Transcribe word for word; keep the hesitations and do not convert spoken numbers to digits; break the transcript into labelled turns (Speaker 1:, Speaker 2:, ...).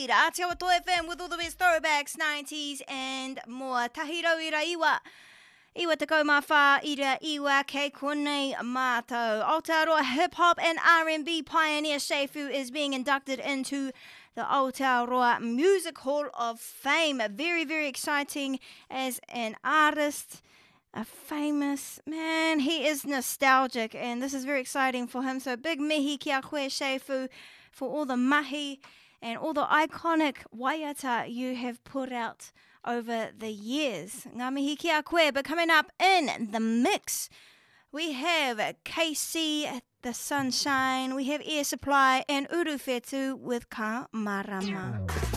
Speaker 1: indeed. Aotearoa Toa F M with all the best throwbacks, nineties and more. Tahiro ira iwa. Iwa te kau mā whā, ira iwa kei konei mātou. Aotearoa hip-hop and R and B pioneer Seifu is being inducted into the Aotearoa Music Hall of Fame. Very, very exciting as an artist. A famous man, he is nostalgic, and this is very exciting for him. So big mihi ki a koe Seifu for all the mahi and all the iconic waiata you have put out over the years. Ngā mihi ki a koe, but coming up in the mix, we have K C, The Sunshine, we have Air Supply, and Uru Whetu with Ka Marama.